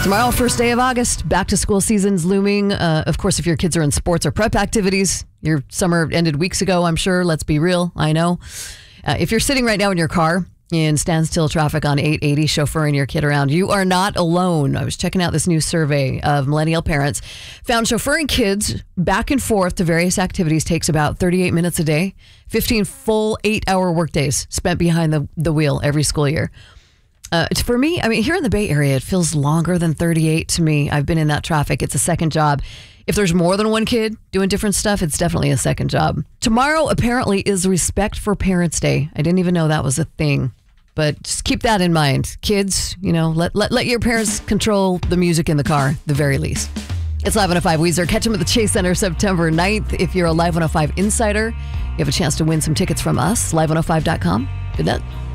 Tomorrow, first day of August, back to school season's looming. Of course, if your kids are in sports or prep activities, your summer ended weeks ago, I'm sure. Let's be real. I know. If you're sitting right now in your car in standstill traffic on 880, chauffeuring your kid around, you are not alone. I was checking out this new survey of millennial parents. Found chauffeuring kids back and forth to various activities takes about 38 minutes a day, 15 full 8-hour workdays spent behind the wheel every school year. For me, I mean, here in the Bay Area, it feels longer than 38 to me. I've been in that traffic. It's a second job. If there's more than one kid doing different stuff, it's definitely a second job. Tomorrow, apparently, is Respect for Parents Day. I didn't even know that was a thing. But just keep that in mind. Kids, let your parents control the music in the car, the very least. It's Live 105 Weezer. Catch them at the Chase Center September 9th. If you're a Live 105 insider, you have a chance to win some tickets from us. Live105.com. Good night.